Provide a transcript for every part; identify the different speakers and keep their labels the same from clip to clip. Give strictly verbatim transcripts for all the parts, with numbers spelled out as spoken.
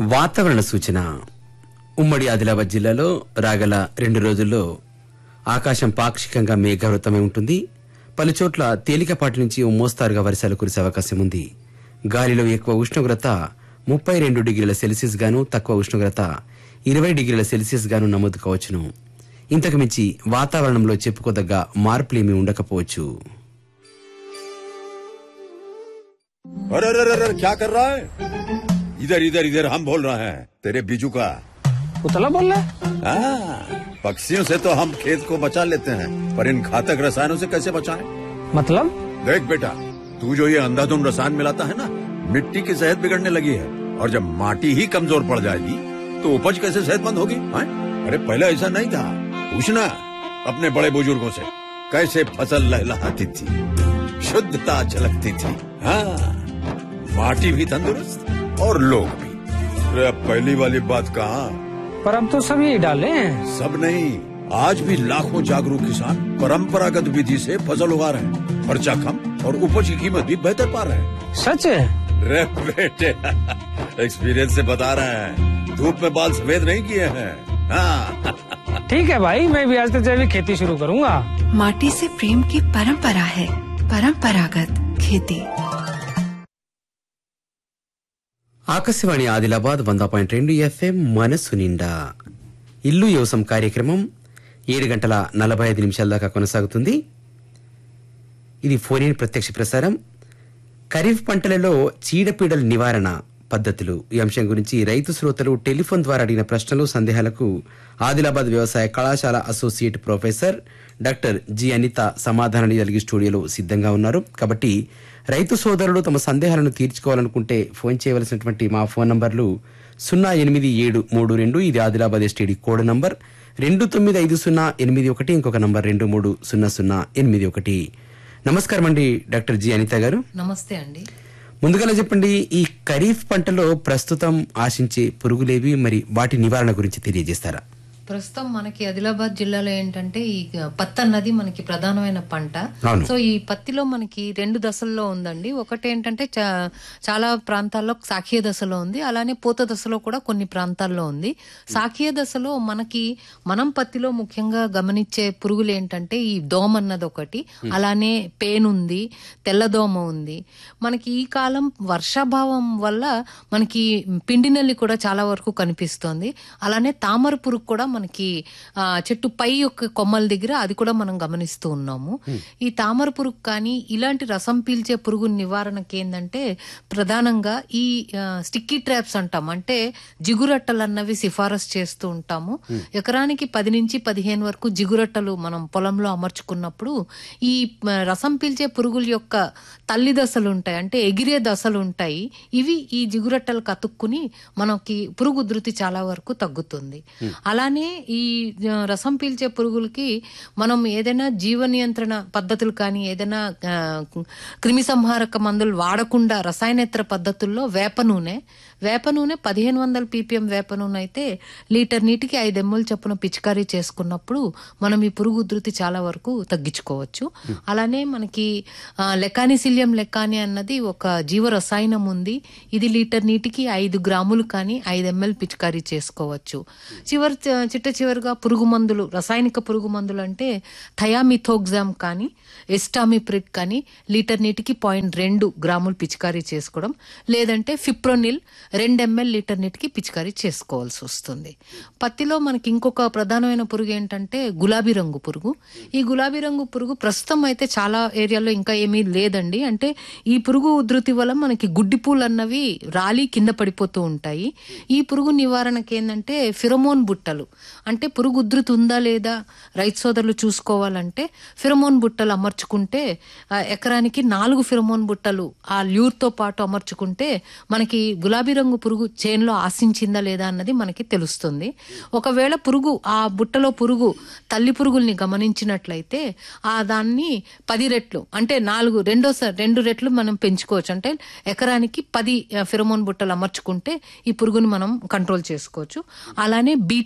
Speaker 1: వాతావరణ సూచన. ఉమ్మడి ఆదిలాబాద్ జిల్లాలో రాగల రెండు రోజుల్లో ఆకాశం పాక్షికంగా మేఘావృతమై ఉంటుంది. పలుచోట్ల తేలికపాటి నుంచి ఓ మోస్తారుగా వర్షాలు కురిసే అవకాశం ఉంది. గాలిలో ఎక్కువ ఉష్ణోగ్రత ముప్పై రెండు డిగ్రీల సెల్సియస్ గాను, తక్కువ ఉష్ణోగ్రత ఇరవై డిగ్రీల సెల్సియస్ గాను నమోదు కావచ్చును. ఇంతకు మించి వాతావరణంలో చెప్పుకోదగ్గ మార్పులేమీ ఉండకపోవచ్చు.
Speaker 2: अरे अरे अरे क्या कर रहा है? इधर इधर इधर हम बोल रहे हैं तेरे बीजू का.
Speaker 3: उतला बोल रहा है?
Speaker 2: हाँ, पक्षियों से तो हम खेत को बचा लेते हैं, पर इन घातक रसायनों से कैसे बचाएं?
Speaker 3: मतलब?
Speaker 2: देख बेटा, तू जो ये अंधाधुंध रसायन मिलाता है ना, मिट्टी की सेहत बिगड़ने लगी है. और जब माटी ही कमजोर पड़ जाएगी तो उपज कैसे सेहतमंद होगी? हाँ? अरे पहले ऐसा नहीं था. पूछना अपने बड़े बुजुर्गों से, कैसे फसल लहलहाती थी, शुद्धता झलकती थी. हाँ, माटी भी तंदुरुस्त और लोग भी. अरे अब पहली वाली बात कहाँ?
Speaker 3: पर अब तो सभी डाले हैं.
Speaker 2: सब नहीं, आज भी लाखों जागरूक किसान परंपरागत विधि से फसल उगा रहे हैं. खर्चा कम और उपज की कीमत भी बेहतर पा रहे हैं.
Speaker 3: सच है?
Speaker 2: रे बेटे, एक्सपीरियंस से बता रहे हैं. धूप में बाल सफेद नहीं किए हैं. हाँ.
Speaker 3: ठीक है भाई, मैं भी आज से जैविक खेती शुरू करूंगा.
Speaker 4: माटी से प्रेम की परंपरा है. परंपरागत खेती.
Speaker 1: ఆకాశవాణి ఆదిలాబాద్ వంద పాయింట్ రెండు ఎఫ్ఎం మనసు నిండా ఇల్లు యోసం కార్యక్రమం ఏడు గంటల నలభై ఐదు నిమిషాల దాకా కొనసాగుతుంది. ఇది ఫోన్ ఇన్ ప్రత్యక్ష ప్రసారం. ఖరీఫ్ పంటలలో చీడపీడల నివారణ పద్ధతులు ఈ అంశం గురించి రైతు శ్రోతలు టెలిఫోన్ ద్వారా అడిగిన ప్రశ్నలు సందేహాలకు ఆదిలాబాద్ వ్యవసాయ కళాశాల associate professor doctor G Anitha సమాధానాన్ని కలిగి స్టూడియోలో సిద్ధంగా ఉన్నారు. కాబట్టి రైతు సోదరులు తమ సందేహాలను తీర్చుకోవాలనుకుంటే ఫోన్ చేయవలసినటువంటి మా ఫోన్ నంబర్లు సున్నా ఎనిమిది ఏడు మూడు రెండు, ఇది ఆదిలాబాద్ ఎస్టీడీ కోడ్ నంబర్, రెండు తొమ్మిది ఐదు సున్నా ఎనిమిది ఒకటి, ఇంకొక నంబర్ రెండు మూడు సున్నా సున్నా ఎనిమిది ఒకటి. నమస్కారం అండి డాక్టర్ జి అనిత గారు.
Speaker 5: నమస్తే అండి.
Speaker 1: ముందుగా చెప్పండి, ఈ ఖరీఫ్ పంటలో ప్రస్తుతం ఆశించే పురుగులేవి, మరి వాటి నివారణ గురించి తెలియజేస్తారా?
Speaker 5: ప్రస్తుతం మనకి ఆదిలాబాద్ జిల్లాలో ఏంటంటే ఈ పత్తి అన్నది మనకి ప్రధానమైన పంట. సో ఈ పత్తిలో మనకి రెండు దశల్లో ఉందండి. ఒకటి ఏంటంటే చాలా ప్రాంతాల్లో సాఖీయ దశలో ఉంది, అలానే పూత దశలో కూడా కొన్ని ప్రాంతాల్లో ఉంది. సాఖీయ దశలో మనకి మనం పత్తిలో ముఖ్యంగా గమనించే పురుగులు ఏంటంటే ఈ దోమ అన్నది ఒకటి, అలానే పేను ఉంది, తెల్లదోమ ఉంది. మనకి ఈ కాలం వర్షాభావం వల్ల మనకి పిండి నల్లి కూడా చాలా వరకు కనిపిస్తోంది. అలానే తామర పురుగు కూడా మనకి ఆ చెట్టు పై యొక్క కొమ్మల దగ్గర అది కూడా మనం గమనిస్తూ ఉన్నాము. ఈ తామర పురుగు కానీ ఇలాంటి రసం పీల్చే పురుగు నివారణకి ఏంటంటే ప్రధానంగా ఈ స్టిక్కీ ట్రాప్స్ అంటాం, అంటే జిగురట్టలు అన్నవి సిఫారసు చేస్తూ ఉంటాము. ఎకరానికి పది నుంచి పదిహేను వరకు జిగురట్టలు మనం పొలంలో అమర్చుకున్నప్పుడు ఈ రసం పీల్చే పురుగుల యొక్క తల్లి దశలు ఉంటాయి, అంటే ఎగిరే దశలు ఉంటాయి. ఇవి ఈ జిగురట్టలు కతుక్కుని మనకి పురుగు ఉధృతి చాలా వరకు తగ్గుతుంది. అలానే ఈ రసం పీల్చే పురుగులకి మనం ఏదైనా జీవ నియంత్రణ పద్ధతులు కానీ ఏదైనా క్రిమి సంహారక మందులు వాడకుండా రసాయనేతర పద్ధతుల్లో వేప నూనె వేప నూనె పదిహేను వందల పీపీఎం వేప నూనె అయితే లీటర్ నీటికి ఐదు ఎంఎల్ చొప్పున పిచికారీ చేసుకున్నప్పుడు మనం ఈ పురుగు ఉధృతి చాలా వరకు తగ్గించుకోవచ్చు. అలానే మనకి లెకానిసిలియం లెకాని అన్నది ఒక జీవ రసాయనం ఉంది. ఇది లీటర్ నీటికి ఐదు గ్రాములు కానీ ఐదు ఎంఎల్ పిచికారీ చేసుకోవచ్చు. చివరి చిట్ట చివరిగా పురుగు మందులు, రసాయనిక పురుగు మందులు అంటే థయామిథోగ్జామ్ కానీ ఎస్టామిప్రిడ్ కానీ లీటర్ నీటికి పాయింట్ రెండు గ్రాములు పిచికారీ చేసుకోవడం, లేదంటే ఫిప్రోనిల్ రెండు ఎంఎల్ లీటర్ నీటికి పిచికారీ చేసుకోవాల్సి వస్తుంది. పత్తిలో మనకి ఇంకొక ప్రధానమైన పురుగు ఏంటంటే గులాబీ రంగు పురుగు. ఈ గులాబీ రంగు పురుగు ప్రస్తుతం అయితే చాలా ఏరియాలో ఇంకా ఏమీ లేదండి. అంటే ఈ పురుగు ఉధృతి వల్ల మనకి గుడ్డి పూలు అన్నవి రాలి కింద పడిపోతూ ఉంటాయి. ఈ పురుగు నివారణకి ఏంటంటే ఫిరమోన్ బుట్టలు, అంటే పురుగు ఉధృతి ఉందా లేదా రైతు సోదరులు చూసుకోవాలంటే ఫిరమోన్ బుట్టలు అమర్చుకుంటే ఎకరానికి నాలుగు ఫిరమోన్ బుట్టలు ఆ ల్యూర్తో పాటు అమర్చుకుంటే మనకి గులాబీ రంగు పురుగు చేనులో ఆశించిందా లేదా అన్నది మనకి తెలుస్తుంది. ఒకవేళ పురుగు ఆ బుట్టలో పురుగు తల్లి పురుగుల్ని గమనించినట్లయితే ఆ దాన్ని పది రెట్లు అంటే నాలుగు రెండోసారి రెండు రెట్లు మనం పెంచుకోవచ్చు. అంటే ఎకరానికి పది ఫిరమోన్ బుట్టలు అమర్చుకుంటే ఈ పురుగుని మనం కంట్రోల్ చేసుకోవచ్చు. అలానే బీటీ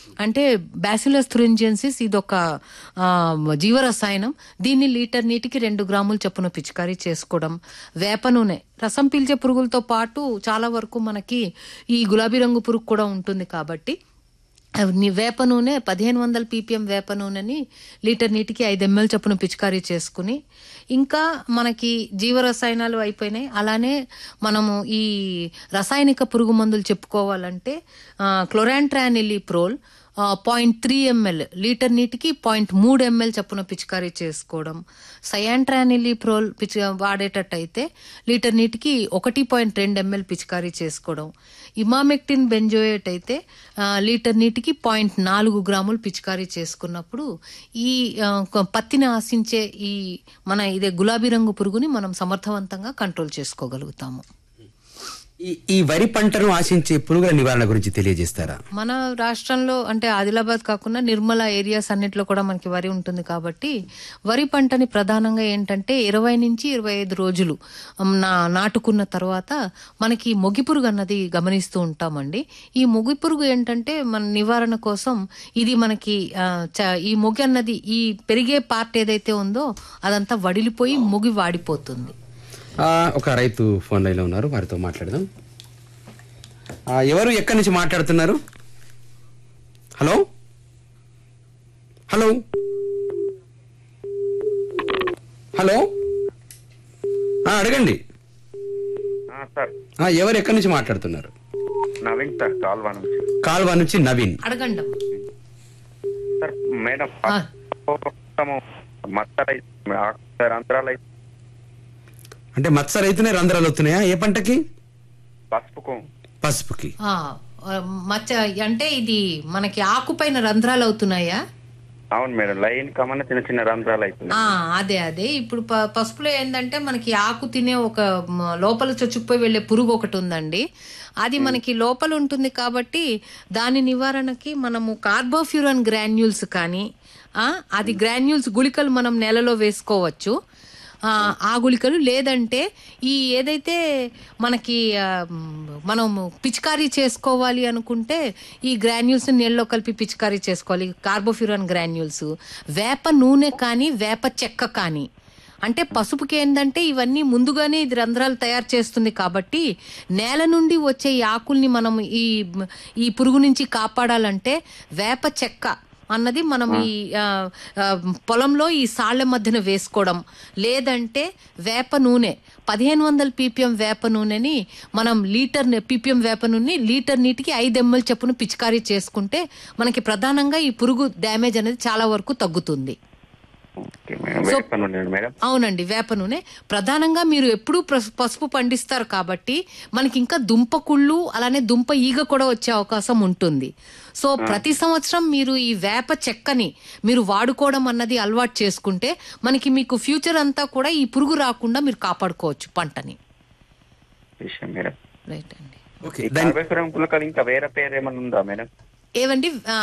Speaker 5: అంటే బ్యాసిలస్ థురింజియన్సిస్ ఇదొక ఆ, జీవరసాయనం. దీన్ని లీటర్ నీటికి రెండు గ్రాములు చొప్పున పిచికారీ చేసుకోవడం. వేప నూనె రసం పీల్చే పురుగులతో పాటు చాలా వరకు మనకి ఈ గులాబీ రంగు పురుగు కూడా ఉంటుంది కాబట్టి ని- వేప నూనె పదిహేను వందల పీపీఎం వేప నూనెని లీటర్ నీటికి ఐదు ఎంఎల్ చొప్పున పిచికారీ చేసుకుని, ఇంకా మనకి జీవరసాయనాలు అయిపోయినాయి. అలానే మనము ఈ రసాయనిక పురుగు మందులు చెప్పుకోవాలంటే chlorantraniliprole point three ML litre నీటికి పాయింట్ మూడు ఎంఎల్ చొప్పున పిచికారీ చేసుకోవడం. సయాంట్రానిలిప్రోల్ పిచి వాడేటట్టయితే లీటర్ నీటికి ఒకటి పాయింట్ రెండు ఎంఎల్ పిచికారీ చేసుకోవడం. ఇమామెక్టిన్ బెంజోయేట్ అయితే ఆ, లీటర్ నీటికి పాయింట్ నాలుగు గ్రాములు పిచికారీ చేసుకున్నప్పుడు ఈ ఆ, కొ- పత్తిని ఆశించే ఈ మన ఇదే గులాబీ రంగు పురుగుని మనం సమర్థవంతంగా కంట్రోల్ చేసుకోగలుగుతాము.
Speaker 1: ఈ ఈ వరి పంటను ఆశించే పురుగుల నివారణ గురించి తెలియజేస్తారా?
Speaker 5: మన రాష్ట్రంలో అంటే ఆదిలాబాద్ కాకుండా నిర్మల ఏరియాస్ అన్నిట్లో కూడా మనకి వరి ఉంటుంది కాబట్టి వరి పంటని ప్రధానంగా ఏంటంటే ఇరవై నుంచి ఇరవై ఐదు రోజులు ఉమ్, నా నాటుకున్న తర్వాత మనకి మొగి పురుగు అన్నది గమనిస్తూ ఉంటామండి. ఈ మొగి పురుగు ఏంటంటే మన నివారణ కోసం ఇది మనకి ఆ, చ- ఈ మొగి అన్నది ఈ పెరిగే పార్ట్ ఏదైతే ఉందో అదంతా వడిలిపోయి మొగి వాడిపోతుంది.
Speaker 1: ఆ, ఒక రైతు ఫోన్ లైన్లో ఉన్నారు, వారితో మాట్లాడదాం. ఆ, ఎవరు ఎక్కడి నుంచి మాట్లాడుతున్నారు? హలో హలో హలో ఆ, అడగండి.
Speaker 6: ఆ, సార్
Speaker 1: ఆ, ఎవరు ఎక్కడి నుంచి మాట్లాడుతున్నారు?
Speaker 6: నవీన్ సార్ కాల్వా నుంచి.
Speaker 1: కాల్వా నుంచి నవీన్.
Speaker 5: అడగండి.
Speaker 6: సార్ మేడం
Speaker 5: ఆ.
Speaker 6: మొత్తము మత్తరై సార్ అంతరాలై
Speaker 1: అంటే మత్స రైతునే రంధ్రాలు అవుతున్నాయా ఏ పంటకి?
Speaker 6: పసుపుకు
Speaker 1: పసుపుకి.
Speaker 5: ఆ, ఆ, మచ్చ అంటే ఇది మనకి ఆకుపైన రంధ్రాలు అవుతున్నాయా?
Speaker 6: అవును మేడం, లైన్ కమన్న చిన్న చిన్న రంధ్రాలు అవుతున్నాయి.
Speaker 5: ఆ అదే అదే ఇప్పుడు ప- పసుపులో ఏంటంటే మనకి ఆకు తినే ఒక మ, లోపల చొచ్చుకుపోయి వెళ్లే పురుగు ఒకటి ఉందండి. అది మనకి లోపల ఉంటుంది కాబట్టి దాని నివారణకి మనము కార్బోఫ్యూరాన్ గ్రాన్యూల్స్ కానీ ఆ, అది గ్రాన్యూల్స్ గుళికలు మనం నేలలో వేసుకోవచ్చు. ఆ, ఆ గుళికలు లేదంటే ఈ ఏదైతే మనకి ఆ, మ్, మనం పిచికారీ చేసుకోవాలి అనుకుంటే ఈ గ్రాన్యూల్స్ నీళ్ళలో కలిపి పిచికారీ చేసుకోవాలి. కార్బోఫ్యూరాన్ గ్రాన్యూల్స్, వేప నూనె కానీ వేప చెక్క కానీ. అంటే పసుపుకి ఏంటంటే ఇవన్నీ ముందుగానే ఇది రంధ్రాలు తయారు చేస్తుంది కాబట్టి నేల నుండి వచ్చే ఈ ఆకుల్ని మనం ఈ ఈ పురుగు నుంచి కాపాడాలంటే వేప చెక్క అన్నది మనం ఈ ఆ, ఆ, పొలంలో ఈ సాళ్ల మధ్యన వేసుకోవడం, లేదంటే వేప నూనె పదిహేను వందల పీపీఎం వేప నూనెని మనం లీటర్ పీపీఎం వేప నూనె లీటర్ నీటికి ఐదు ఎంఎల్ చొప్పున పిచికారీ చేసుకుంటే మనకి ప్రధానంగా ఈ పురుగు డ్యామేజ్ అనేది చాలా వరకు తగ్గుతుంది.
Speaker 6: ఓకే మేడం,
Speaker 5: సో-
Speaker 6: వేప నూనె మేడం.
Speaker 5: అవునండి, వేప నూనె ప్రధానంగా మీరు ఎప్పుడూ ప్రస్- పసుపు పండిస్తారు కాబట్టి మనకి ఇంకా దుంప కుళ్ళు అలానే దుంప ఈగ కూడా వచ్చే అవకాశం ఉంటుంది. సో ప్రతి సంవత్సరం మీరు ఈ వేప చెక్కని మీరు వాడుకోవడం అన్నది అలవాటు చేసుకుంటే మనకి మీకు ఫ్యూచర్ అంతా కూడా ఈ పురుగు రాకుండా మీరు కాపాడుకోవచ్చు పంటని.
Speaker 6: విషయం మేడం.
Speaker 5: రైట్ అండి.
Speaker 1: ఓకే,
Speaker 6: ఈ
Speaker 1: దాని
Speaker 6: కార్బేశ్వరం గుళికలు ఇంకా వేరే పేరు ఏమైనా ఉందా మేడం?
Speaker 5: ఏవండి ఆ,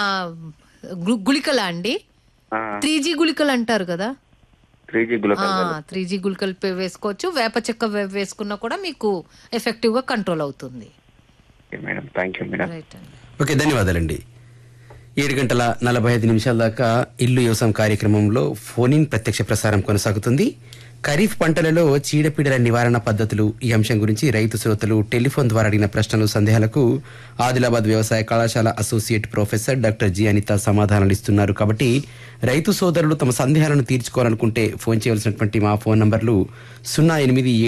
Speaker 5: గు- గుళికలా అండి? త్రీ జీ గుళికలు అంటారు కదా,
Speaker 6: త్రీ జీ గుళికలు.
Speaker 5: త్రీ జీ గుళికలు పే- వేసుకోవచ్చు. వేప చెక్క వే- వేసుకున్నా కూడా మీకు ఎఫెక్టివ్ గా కంట్రోల్ అవుతుంది.
Speaker 6: Okay madam, thank you madam.
Speaker 5: Right అండి.
Speaker 1: ఓకే, ధన్యవాదాలండి. ఏడు గంటల నలభై ఐదు నిమిషాల దాకా ఇల్లు వ్యవసాయం కార్యక్రమంలో ఫోన్ ఇన్ ప్రత్యక్ష ప్రసారం కొనసాగుతుంది. ఖరీఫ్ పంటలలో చీడపీడల నివారణ పద్ధతులు ఈ అంశం గురించి రైతు శ్రోతలు టెలిఫోన్ ద్వారా అడిగిన ప్రశ్నలు సందేహాలకు ఆదిలాబాద్ వ్యవసాయ కళాశాల associate professor doctor G Anitha సమాధానాలు ఇస్తున్నారు. కాబట్టి రైతు సోదరులు తమ సందేహాలను తీర్చుకోవాలనుకుంటే ఫోన్ చేయవలసినటువంటి మా ఫోన్ నంబర్లు సున్నా ఎనిమిది